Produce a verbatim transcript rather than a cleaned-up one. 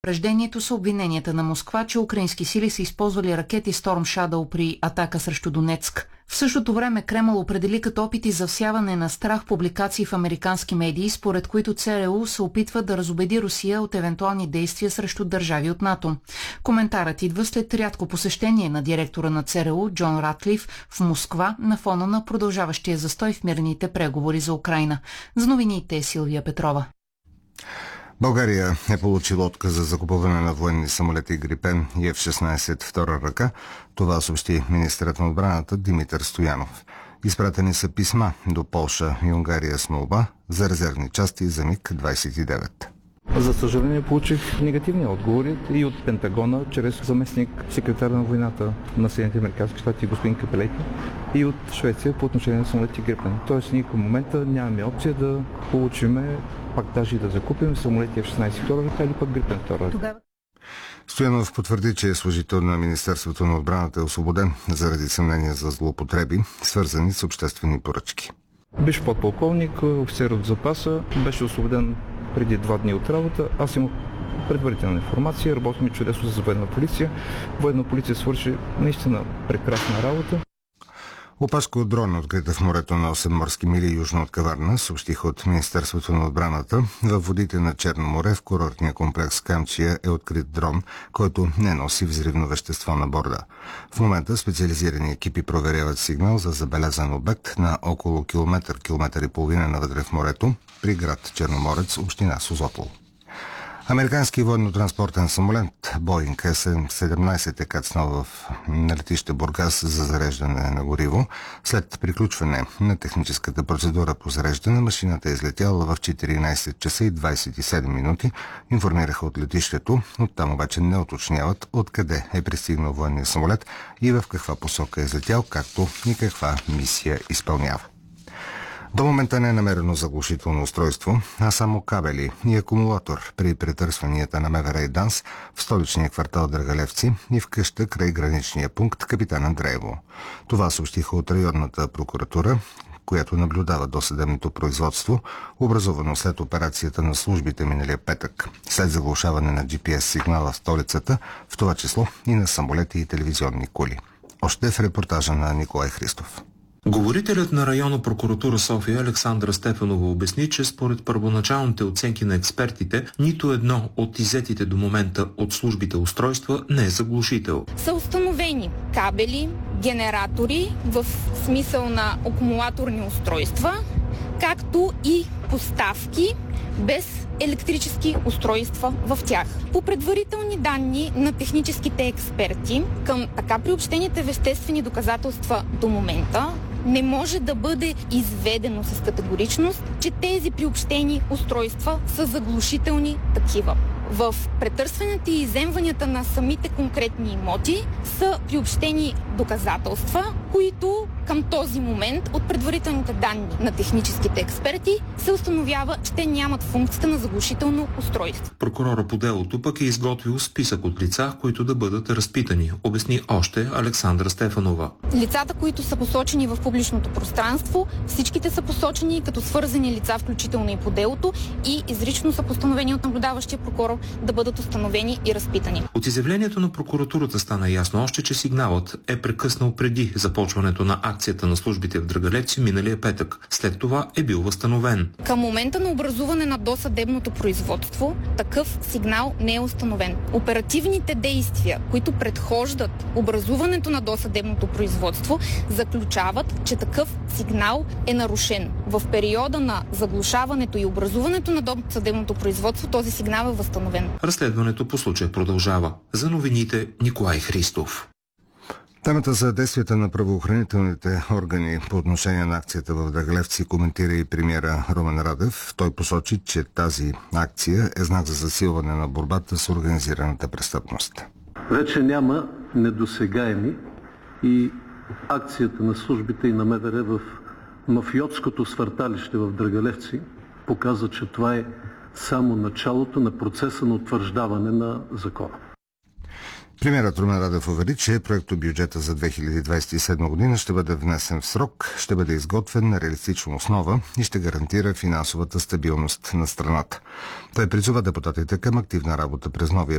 Предупреждението са обвиненията на Москва, че украински сили са използвали ракети Storm Shadow при атака срещу Донецк. В същото време Кремъл определи като опити за всяване на страх публикации в американски медии, според които ЦРУ се опитва да разубеди Русия от евентуални действия срещу държави от НАТО. Коментарът идва след рядко посещение на директора на ЦРУ Джон Ратклиф в Москва на фона на продължаващия застой в мирните преговори за Украйна. За новините е Силвия Петрова. България е получила отказ за закупуване на военни самолети Грипен и Еф шестнайсет втора ръка. Това съобщи министърът на отбраната Димитър Стоянов. Изпратени са писма до Полша и Унгария с молба за резервни части за МиГ двайсет и девет. За съжаление получих негативни отговори и от Пентагона, чрез заместник секретар на войната на Съединените американски щати господин Капелети, и от Швеция по отношение на самолети Грипен. Тоест ние към момента нямаме опция да получиме, пак даже и да закупим самолети Еф шестнайсет втора ръка или пък Грипен втора ръка. Стоянов потвърди, че служител на Министерството на отбраната е освободен заради съмнения за злоупотреби, свързани с обществени поръчки. Биш подполковник, офицер от запаса, беше освободен преди два дни от работа. Аз имах предварителна информация, работим чудесно за военна полиция. Военна полиция свърши наистина прекрасна работа. Опашка от дрон, открита в морето на осем морски мили южно от Каварна, съобщиха от Министерството на отбраната. Във водите на Черно море в курортния комплекс Камчия е открит дрон, който не носи взривно вещество на борда. В момента специализирани екипи проверяват сигнал за забелязан обект на около километър, километър и половина навътре в морето при град Черноморец, община Созопол. Американски военно-транспортен самолет Боинг Ес седемнайсет е кацнал в на летище Бургас за зареждане на гориво. След приключване на техническата процедура по зареждане, машината е излетяла в четиринайсет часа и двайсет и седем минути, информираха от летището. Оттам обаче не уточняват откъде е пристигнал военния самолет и в каква посока е излетял, както и каква мисия изпълнява. До момента не е намерено заглушително устройство, а само кабели и акумулатор при претърсванията на МВР и ДАНС в столичния квартал Драгалевци и в къща край граничния пункт Капитан Андреево. Това съобщиха от районната прокуратура, която наблюдава досъдебното производство, образовано след операцията на службите миналия петък, след заглушаване на Джи Пи Ес сигнала в столицата, в това число и на самолети и телевизионни кули. Още в репортажа на Николай Христов. Говорителят на районна прокуратура София Александра Стефанова обясни, че според първоначалните оценки на експертите, нито едно от иззетите до момента от службите устройства не е заглушител. Са установени кабели, генератори в смисъл на акумулаторни устройства, както и поставки без електрически устройства в тях. По предварителни данни на техническите експерти, към така приобщените веществени доказателства до момента, не може да бъде изведено с категоричност, че тези приобщени устройства са заглушителни такива. В претърсванията и изземванията на самите конкретни имоти са приобщени доказателства, които към този момент от предварителните данни на техническите експерти се установява, че те нямат функцията на заглушително устройство. Прокурора по делото пък е изготвил списък от лица, които да бъдат разпитани, обясни още Александра Стефанова. Лицата, които са посочени в публичното пространство, всичките са посочени като свързани лица, включително и по делото, и изрично са постановени от наблюдаващия прокурор да бъдат установени и разпитани. От изявлението на прокуратурата стана ясно още, че сигналът е прекъснал преди започването на акцията на службите в Драгалевци миналия петък. След това е бил възстановен. Към момента на образуване на досъдебното производство такъв сигнал не е установен. Оперативните действия, които предхождат образуването на досъдебното производство, заключават, че такъв сигнал е нарушен. В периода на заглушаването и образуването на досъдебното производство този сигнал е възстановен. Разследването по случая продължава. За новините Николай Христов. Темата за действията на правоохранителните органи по отношение на акцията в Драгалевци коментира и премиера Румен Радев. Той посочи, че тази акция е знак за засилване на борбата с организираната престъпност. Вече няма недосегаеми и акцията на службите и на МВР в мафиотското свърталище в Драгалевци показва, че това е само началото на процеса на утвърждаване на закона. Премиерът Румен Радев увери, че проектобюджета за две хиляди двадесет и седма година ще бъде внесен в срок, ще бъде изготвен на реалистична основа и ще гарантира финансовата стабилност на страната. Той призова депутатите към активна работа през новия